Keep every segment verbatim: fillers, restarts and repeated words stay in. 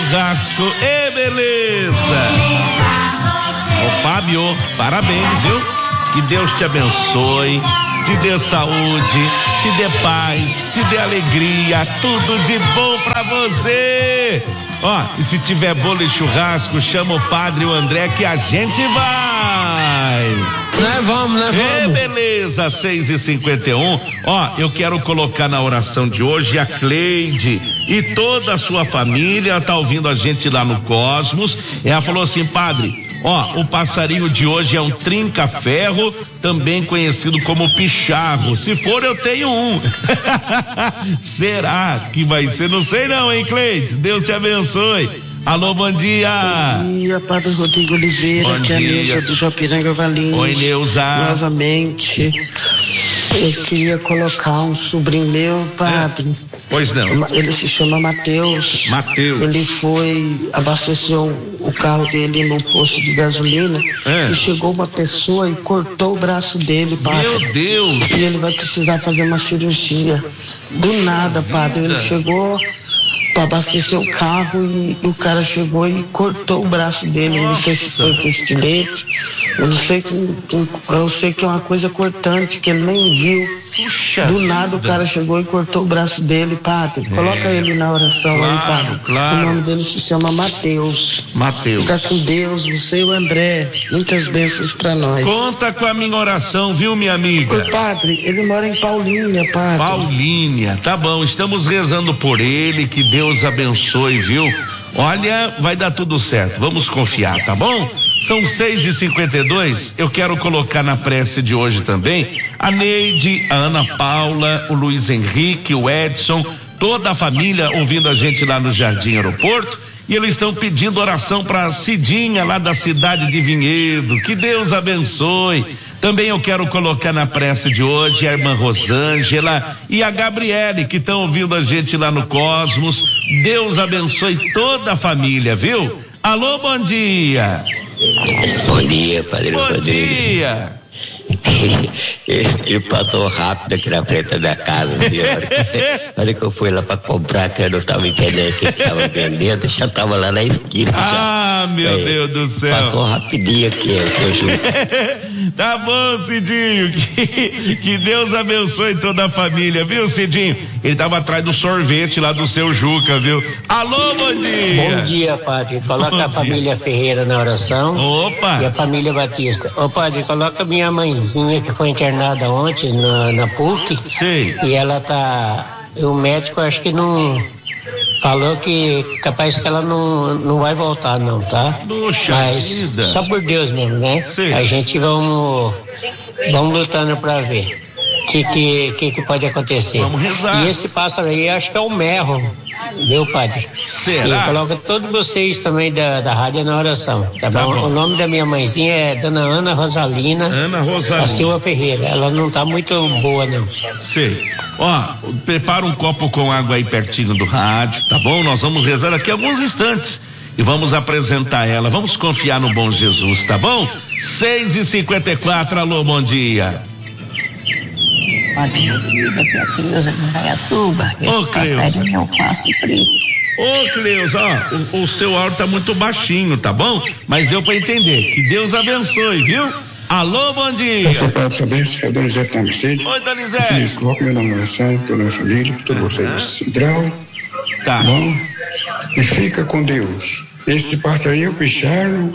churrasco. E beleza! Ô Fábio, parabéns, viu? Que Deus te abençoe, te dê saúde, te dê paz, te dê alegria, tudo de bom pra você. Ó, e se tiver bolo e churrasco, chama o padre e o André que a gente vai. Nós vamos, nós vamos. É, beleza, seis e cinquenta e um. Ó, eu quero colocar na oração de hoje a Cleide e toda a sua família. Tá ouvindo a gente lá no Cosmos. Ela falou assim: padre, ó, o passarinho de hoje é um trinca-ferro, também conhecido como picharro. Se for, eu tenho um. Será que vai ser? Não sei não, hein, Cleide? Deus te abençoe. Alô, bom dia. Bom dia, Padre Rodrigo Oliveira, bom que é a Neuza do Jopiranga Valinhos. Oi, Neuza. Novamente, eu queria colocar um sobrinho meu, padre. É. Pois não. Ele se chama Mateus. Mateus. Ele foi, abasteceu o carro dele num posto de gasolina é. e chegou uma pessoa e cortou o braço dele, padre. Meu Deus. E ele vai precisar fazer uma cirurgia. Do nada, padre, ele chegou para abastecer o carro e o cara chegou e cortou o braço dele. Eu não sei se foi com estilete, eu não sei que, eu sei que é uma coisa cortante que ele nem viu. Puxa Do nada vida. O cara chegou e cortou o braço dele, padre. É. Coloca ele na oração, claro, aí, padre. Claro. O nome dele se chama Mateus. Mateus. Fica com Deus, você e o André. Muitas bênçãos pra nós. Conta com a minha oração, viu, minha amiga? Ô, padre, ele mora em Paulínia, padre. Paulínia, tá bom, estamos rezando por ele, que Deus abençoe, viu? Olha, vai dar tudo certo, vamos confiar, tá bom? São seis e cinquenta e dois, eu quero colocar na prece de hoje também a Neide, a Ana Paula, o Luiz Henrique, o Edson, toda a família ouvindo a gente lá no Jardim Aeroporto, e eles estão pedindo oração para Cidinha lá da cidade de Vinhedo, que Deus abençoe. Também eu quero colocar na prece de hoje a irmã Rosângela e a Gabriele, que estão ouvindo a gente lá no Cosmos. Deus abençoe toda a família, viu? Alô, bom dia. Bom dia, Padre Bom Rodrigo. dia. Ele passou rápido aqui na frente da casa, viu? A hora que eu fui lá pra comprar, que eu não tava entendendo o que tava vendendo, já tava lá na esquina. Ah, já. meu Aí, Deus do céu. Passou rapidinho aqui, seu Júlio. Tá bom, Cidinho, que, que Deus abençoe toda a família, viu, Cidinho? Ele tava atrás do sorvete lá do seu Juca, viu? Alô, bom dia. Bom dia, padre. Coloca bom a família dia. Ferreira na oração. Opa. E a família Batista. Ô, padre, coloca minha mãezinha que foi internada ontem na, na P U C. Sei. E ela tá... O médico acho que não... Falou que capaz que ela não, não vai voltar não, tá? Puxa Mas vida. Só por Deus mesmo, né? Sim. A gente vamos, vamos lutando pra ver o que, que, que, que pode acontecer. Vamos rezar. E esse pássaro aí acho que é o merro, meu padre. Será? E coloca todos vocês também da, da rádio na oração, tá, Tá bom? bom. O nome da minha mãezinha é Dona Ana Rosalina Ana Rosalina da Silva Ferreira. Ela não tá muito boa não. Sei. Ó, prepara um copo com água aí pertinho do rádio, tá bom? Nós vamos rezar aqui alguns instantes e vamos apresentar ela. Vamos confiar no bom Jesus, tá bom? seis e cinquenta e quatro, alô, bom dia. Padre Rodrigo, aqui é a Cleusa de Indaiatuba. Ô, Cleusa. Passarinho é o passo preto. Ô, Cleusa, ó, o, o seu áudio tá muito baixinho, tá bom? Mas deu pra entender. Que Deus abençoe, viu? Alô, bom dia. Essa parte abençoe, é Donizete na Mercedes. Oi, Donizete. Feliz, coloca meu nome na oração, toda a minha família, todos vocês do Cidrão. Tá. Bom? E fica com Deus. Esse passarinho é o picharro,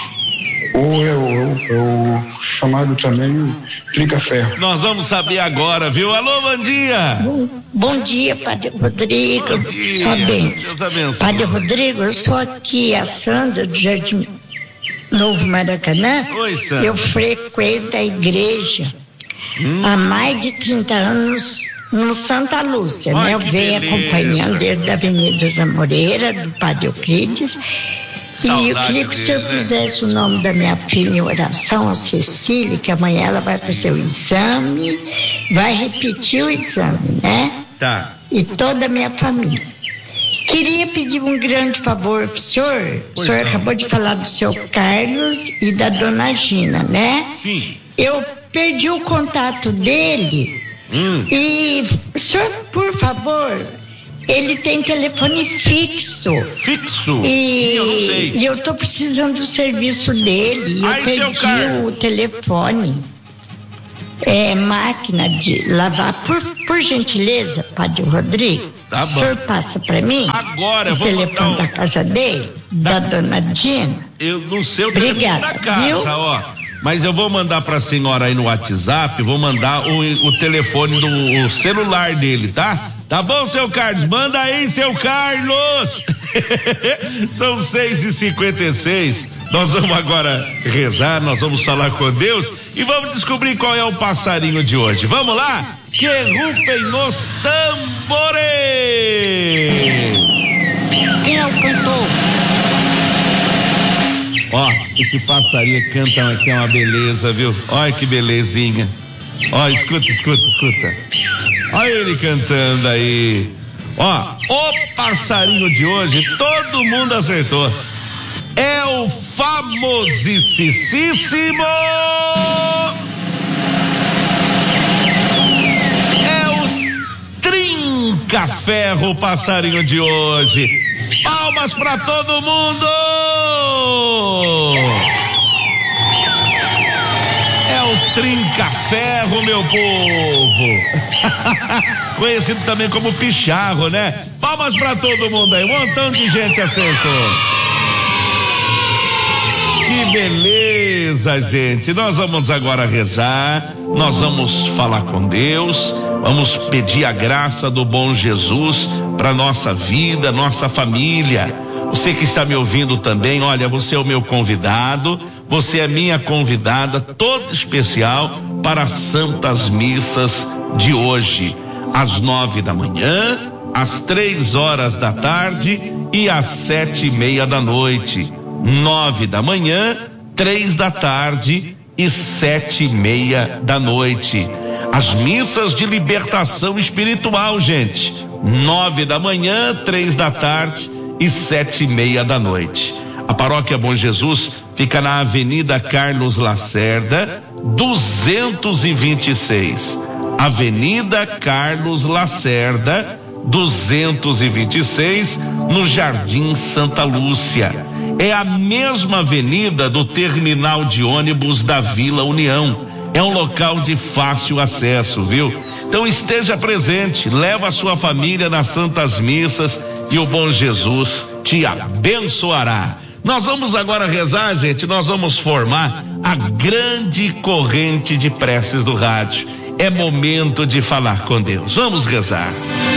ou é o, é o, é o chamado também trinca-ferro. Nós vamos saber agora, viu? Alô, bom dia. Bom, bom dia, Padre Rodrigo. Bom dia. Sua bênção. Deus abençoe. Padre Rodrigo, eu sou aqui a Sandra do Jardim Novo Maracanã. Oi, Sandra. Eu frequento a igreja hum. há mais de trinta anos no Santa Lúcia, Ai, né? Eu que venho beleza. acompanhando desde a Avenida Zamoreira, do Padre Euclides. Saudade E eu queria que o senhor dele, né? pusesse o nome da minha filha em oração, a Cecília, que amanhã ela vai para o seu exame, vai repetir o exame, né? Tá. E toda a minha família. Queria pedir um grande favor pro senhor. O senhor não. acabou de falar do seu Carlos e da dona Gina, né? Sim. Eu perdi o contato dele Hum. e o senhor, por favor, Ele tem telefone fixo. Fixo? E eu não sei. E eu tô precisando do serviço dele. Eu Ai, seu perdi Carlos. o telefone. É máquina de lavar. Por, por gentileza, Padre Rodrigo, Tá o bom. senhor passa para mim Agora eu o vou telefone mandar um- da casa dele, da dona Dina. Eu não sei o telefone Obrigada, da casa, viu? ó. Mas eu vou mandar pra senhora aí no WhatsApp, vou mandar o, o telefone do o celular dele, tá? Tá bom, seu Carlos? Manda aí, seu Carlos! São seis e cinquenta e seis. Nós vamos agora rezar, nós vamos falar com Deus e vamos descobrir qual é o passarinho de hoje. Vamos lá? Que rufem os tambores! Quem é o cantor? Ó, esse passarinho canta aqui, é uma beleza, viu? Olha que belezinha. Ó, escuta, escuta, escuta. Olha ele cantando aí. Ó, o passarinho de hoje, todo mundo acertou. É o famosíssimo. É o Trinca-Ferro, o passarinho de hoje. Palmas pra todo mundo! É o Trinca-Ferro, meu povo. Conhecido também como Picharro, né? Palmas pra todo mundo aí. Um montão de gente acertou. Que beleza, gente. Nós vamos agora rezar. Nós vamos falar com Deus. Vamos pedir a graça do bom Jesus para nossa vida, nossa família. Você que está me ouvindo também, olha, você é o meu convidado, você é minha convidada, toda especial para as santas missas de hoje, às nove da manhã, às três horas da tarde e às sete e meia da noite. Nove da manhã, três da tarde e sete e meia da noite. As missas de libertação espiritual, gente. Nove da manhã, três da tarde e sete e meia da noite. A Paróquia Bom Jesus fica na Avenida Carlos Lacerda, duzentos e vinte e seis. Avenida Carlos Lacerda, duzentos e vinte e seis, no Jardim Santa Lúcia. É a mesma avenida do terminal de ônibus da Vila União. É um local de fácil acesso, viu? Então esteja presente, leva a sua família nas Santas Missas e o bom Jesus te abençoará. Nós vamos agora rezar, gente, nós vamos formar a grande corrente de preces do rádio. É momento de falar com Deus. Vamos rezar.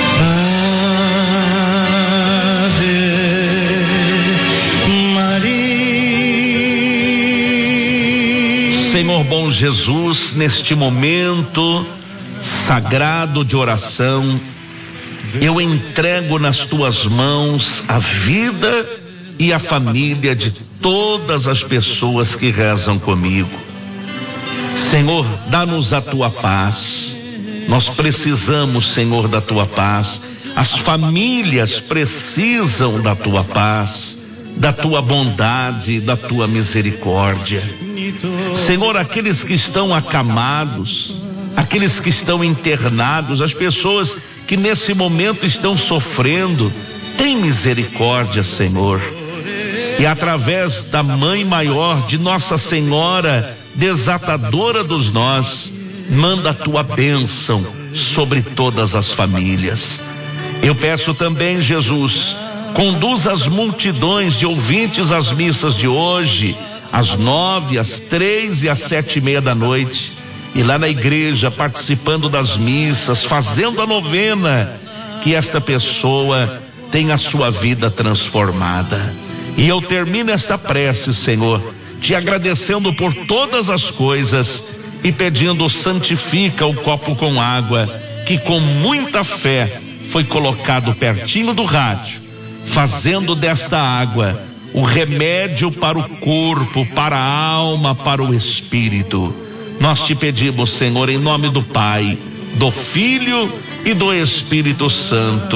Senhor bom Jesus, neste momento sagrado de oração, eu entrego nas tuas mãos a vida e a família de todas as pessoas que rezam comigo. Senhor, dá-nos a tua paz. Nós precisamos, Senhor, da tua paz. As famílias precisam da tua paz, da tua bondade, da tua misericórdia. Senhor, aqueles que estão acamados, aqueles que estão internados, as pessoas que nesse momento estão sofrendo, tem misericórdia, Senhor. E através da Mãe Maior de Nossa Senhora, desatadora dos nós, manda a tua bênção sobre todas as famílias. Eu peço também, Jesus, conduza as multidões de ouvintes às missas de hoje, às nove, às três e às sete e meia da noite, e lá na igreja, participando das missas, fazendo a novena, que esta pessoa tenha a sua vida transformada. E eu termino esta prece, Senhor, te agradecendo por todas as coisas e pedindo, santifica o copo com água, que com muita fé foi colocado pertinho do rádio, fazendo desta água o remédio para o corpo, para a alma, para o espírito. Nós te pedimos, Senhor, em nome do Pai, do Filho e do Espírito Santo.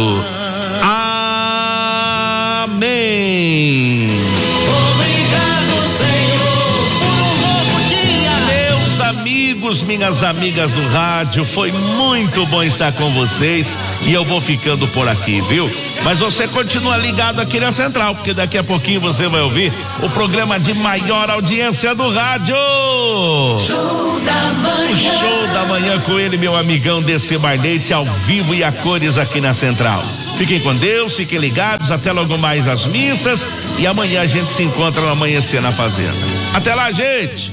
Amém. Obrigado, Senhor, por um novo dia. Meus amigos, amigos, minhas amigas do rádio, foi muito bom estar com vocês e eu vou ficando por aqui, viu? Mas você continua ligado aqui na Central, porque daqui a pouquinho você vai ouvir o programa de maior audiência do rádio. Show da manhã. O show da manhã com ele, meu amigão Decimar Leite, ao vivo e a cores aqui na Central. Fiquem com Deus, fiquem ligados, até logo mais as missas e amanhã a gente se encontra no Amanhecer na Fazenda. Até lá, gente!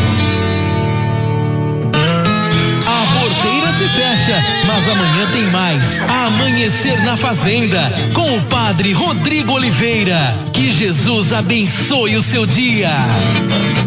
A porteira se fecha, mas amanhã tem mais. Amanhecer na Fazenda, com o Padre Rodrigo Oliveira. Que Jesus abençoe o seu dia.